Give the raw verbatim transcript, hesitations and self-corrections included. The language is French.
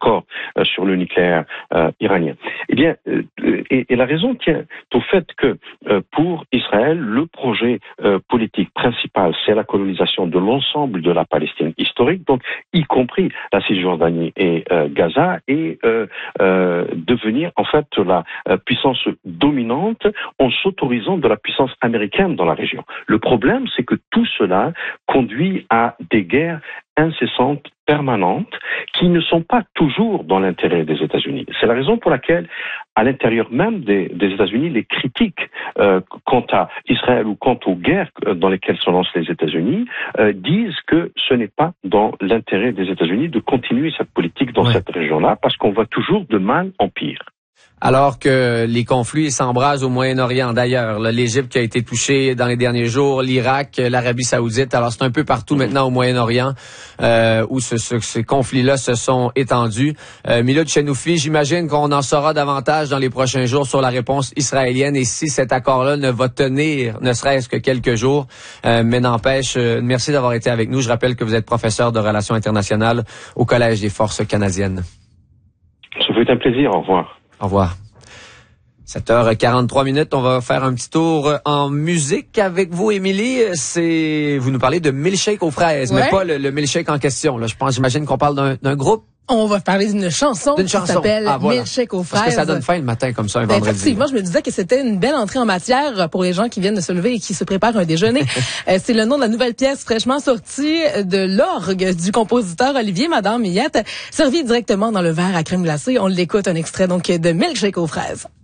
accord euh, sur le nucléaire euh, iranien. Eh bien, euh, et, et la raison tient au fait que euh, pour Israël, le projet euh, politique principal, c'est la colonisation de l'ensemble de la Palestine historique, donc y compris la Cisjordanie et euh, Gaza, et euh, euh, devenir en fait la euh, puissance dominante en s'autorisant de la puissance américaine dans la région. Le problème, c'est que tout cela conduit à des guerres incessantes, permanentes, qui ne sont pas toujours dans l'intérêt des États-Unis. C'est la raison pour laquelle, à l'intérieur même des, des États-Unis, les critiques euh, quant à Israël ou quant aux guerres dans lesquelles se lancent les États-Unis euh, disent que ce n'est pas dans l'intérêt des États-Unis de continuer cette politique dans ouais. cette région-là, parce qu'on va toujours de mal en pire. Alors que les conflits s'embrasent au Moyen-Orient. D'ailleurs, l'Égypte qui a été touchée dans les derniers jours, l'Irak, l'Arabie Saoudite. Alors, c'est un peu partout maintenant au Moyen-Orient euh, où ce, ce, ces conflits-là se sont étendus. Euh, Milad Chenoufi, j'imagine qu'on en saura davantage dans les prochains jours sur la réponse israélienne et si cet accord-là ne va tenir, ne serait-ce que quelques jours. Euh, mais n'empêche, euh, merci d'avoir été avec nous. Je rappelle que vous êtes professeur de relations internationales au Collège des forces canadiennes. Ça fait un plaisir. Au revoir. Au revoir. sept heures quarante-trois minutes, on va faire un petit tour en musique avec vous, Émilie. C'est, vous nous parlez de milkshake aux fraises, ouais. mais pas le, le milkshake en question. Là, je pense, j'imagine qu'on parle d'un, d'un groupe. On va parler d'une chanson d'une qui chanson. s'appelle ah, voilà. Milkshake aux fraises. Parce que ça donne faim le matin comme ça, un ben, vendredi. Effectivement, je me disais que c'était une belle entrée en matière pour les gens qui viennent de se lever et qui se préparent un déjeuner. euh, c'est le nom de la nouvelle pièce fraîchement sortie de l'orgue du compositeur Olivier Madame Millette, servie directement dans le verre à crème glacée. On l'écoute, un extrait donc de Milkshake aux fraises.